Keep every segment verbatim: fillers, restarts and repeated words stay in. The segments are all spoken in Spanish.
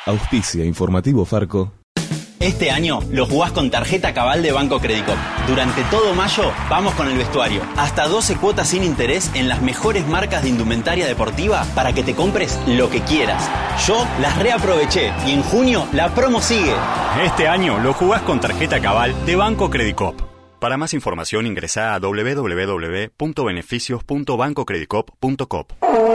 Auspicia Informativo Farco. Este año lo jugás con tarjeta Cabal de Banco Credicop. Durante todo mayo vamos con el vestuario. Hasta doce cuotas sin interés en las mejores marcas de indumentaria deportiva para que te compres lo que quieras. Yo las reaproveché y en junio la promo sigue. Este año lo jugás con tarjeta Cabal de Banco Credicop. Para más información ingresá a doble u doble u doble u punto beneficios punto banco credicop punto com.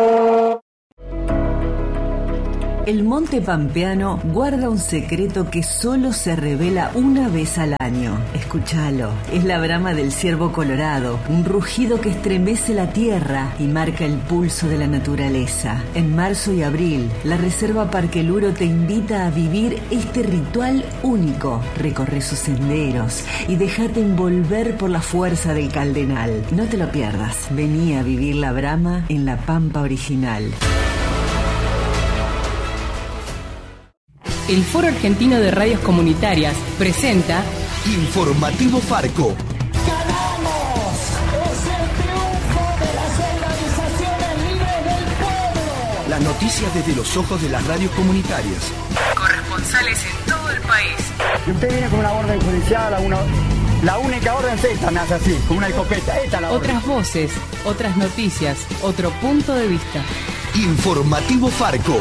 El Monte Pampeano guarda un secreto que solo se revela una vez al año. Escúchalo. Es la brama del ciervo colorado, un rugido que estremece la tierra y marca el pulso de la naturaleza. En marzo y abril, la Reserva Parque Luro te invita a vivir este ritual único. Recorre sus senderos y déjate envolver por la fuerza del Caldenal. No te lo pierdas. Vení a vivir la brama en la Pampa original. El Foro Argentino de Radios Comunitarias presenta Informativo Farco. ¡Ganamos! ¡Es el triunfo de las organizaciones libres del pueblo! Las noticias desde los ojos de las radios comunitarias. Corresponsales en todo el país. Y usted viene con una orden judicial, a una, la única orden es esta, me hace así, con una escopeta. Esta la Otras orden. voces, otras noticias, otro punto de vista. Informativo Farco.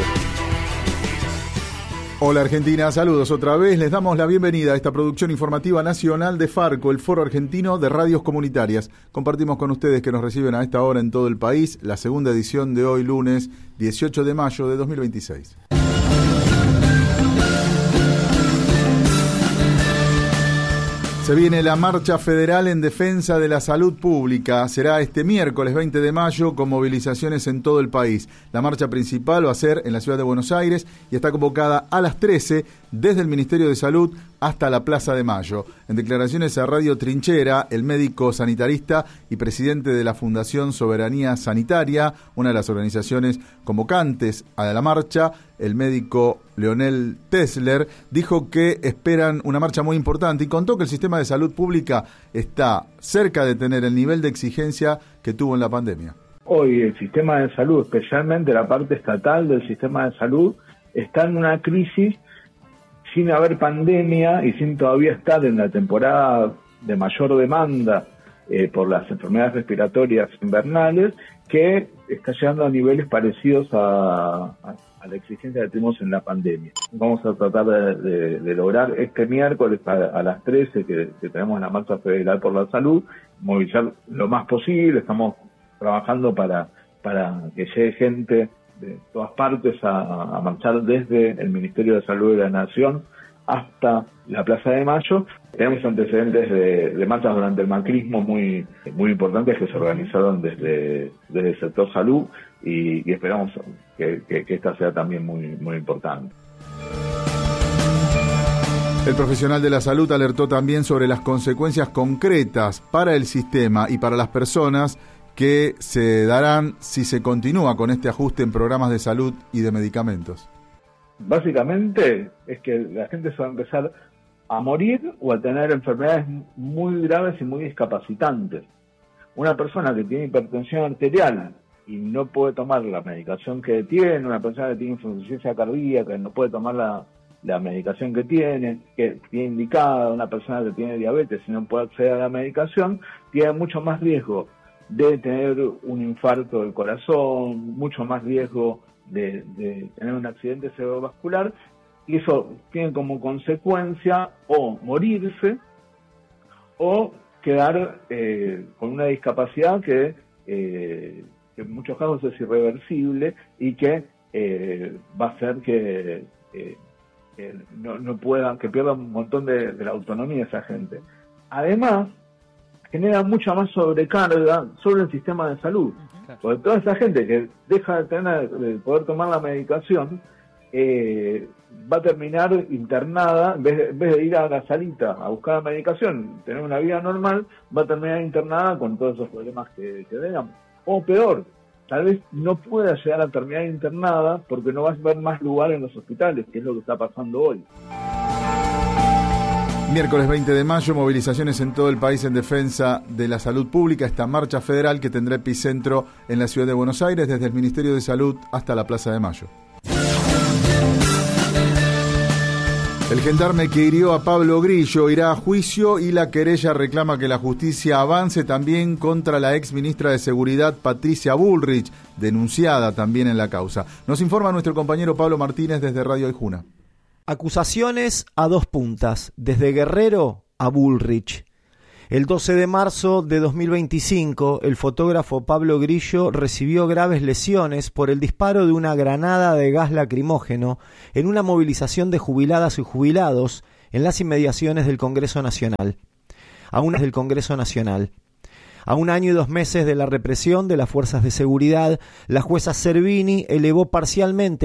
Hola Argentina, saludos otra vez. Les damos la bienvenida a esta producción informativa nacional de Farco, el Foro Argentino de Radios Comunitarias. Compartimos con ustedes que nos reciben a esta hora en todo el país la segunda edición de hoy, lunes dieciocho de mayo de dos mil veintiséis. Se viene la Marcha Federal en Defensa de la Salud Pública. Será este miércoles veinte de mayo con movilizaciones en todo el país. La marcha principal va a ser en la ciudad de Buenos Aires y está convocada a las trece desde el Ministerio de Salud hasta la Plaza de Mayo. En declaraciones a Radio Trinchera, el médico sanitarista y presidente de la Fundación Soberanía Sanitaria, una de las organizaciones convocantes a la marcha, el médico Leonel Tesler, dijo que esperan una marcha muy importante y contó que el sistema de salud pública está cerca de tener el nivel de exigencia que tuvo en la pandemia. Hoy el sistema de salud, especialmente la parte estatal del sistema de salud, está en una crisis sin haber pandemia y sin todavía estar en la temporada de mayor demanda eh, por las enfermedades respiratorias invernales, que está llegando a niveles parecidos a, a, a la exigencia que tuvimos en la pandemia. Vamos a tratar de, de, de lograr este miércoles a, a las trece, que, que tenemos la Marcha Federal por la Salud, movilizar lo más posible. Estamos trabajando para, para que llegue gente de todas partes a, a marchar desde el Ministerio de Salud de la Nación hasta la Plaza de Mayo. Tenemos antecedentes de, de marchas durante el macrismo muy muy importantes que se organizaron desde, desde el sector salud y, y esperamos que, que, que esta sea también muy, muy importante. El profesional de la salud alertó también sobre las consecuencias concretas para el sistema y para las personas que se darán si se continúa con este ajuste en programas de salud y de medicamentos. Básicamente es que la gente se va a empezar a morir o a tener enfermedades muy graves y muy discapacitantes. Una persona que tiene hipertensión arterial y no puede tomar la medicación que tiene, una persona que tiene insuficiencia cardíaca y no puede tomar la, la medicación que tiene, que tiene indicada, una persona que tiene diabetes y no puede acceder a la medicación, tiene mucho más riesgo de tener un infarto del corazón, mucho más riesgo de, de tener un accidente cerebrovascular, y eso tiene como consecuencia o morirse o quedar eh, con una discapacidad que, eh, que en muchos casos es irreversible y que eh, va a hacer que, eh, que no, no puedan, que pierdan un montón de, de la autonomía de esa gente. Además, genera mucha más sobrecarga sobre el sistema de salud. Porque toda esa gente que deja de tener, de poder tomar la medicación, eh, va a terminar internada, en vez, de, en vez de ir a la salita a buscar la medicación, tener una vida normal, va a terminar internada con todos esos problemas que, que tengan. O peor, tal vez no pueda llegar a terminar internada porque no va a haber más lugar en los hospitales, que es lo que está pasando hoy. Miércoles veinte de mayo, movilizaciones en todo el país en defensa de la salud pública. Esta marcha federal que tendrá epicentro en la ciudad de Buenos Aires, desde el Ministerio de Salud hasta la Plaza de Mayo. El gendarme que hirió a Pablo Grillo irá a juicio y la querella reclama que la justicia avance también contra la ex ministra de Seguridad Patricia Bullrich, denunciada también en la causa. Nos informa nuestro compañero Pablo Martínez desde Radio Aijuna. Acusaciones a dos puntas, desde Guerrero a Bullrich. El doce de marzo de dos mil veinticinco, el fotógrafo Pablo Grillo recibió graves lesiones por el disparo de una granada de gas lacrimógeno en una movilización de jubiladas y jubilados en las inmediaciones del Congreso Nacional. A un, del Congreso Nacional. A un año y dos meses de la represión de las fuerzas de seguridad, la jueza Servini elevó parcialmente